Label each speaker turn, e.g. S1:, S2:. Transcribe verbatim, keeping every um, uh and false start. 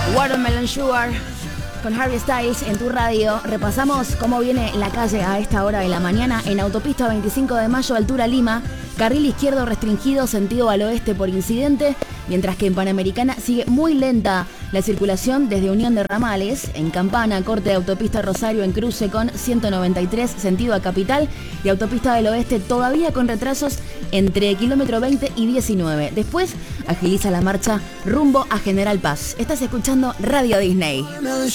S1: Watermelon Sugar con Harry Styles en tu radio. Repasamos cómo viene la calle a esta hora de la mañana. En autopista veinticinco de mayo, altura Lima, carril izquierdo restringido sentido al oeste por incidente, mientras que en Panamericana sigue muy lenta la circulación desde Unión de Ramales. En Campana, corte de autopista Rosario en cruce con ciento noventa y tres sentido a Capital, y autopista del oeste todavía con retrasos entre kilómetro veinte y diecinueve. Después agiliza la marcha rumbo a General Paz. Estás escuchando Radio Disney.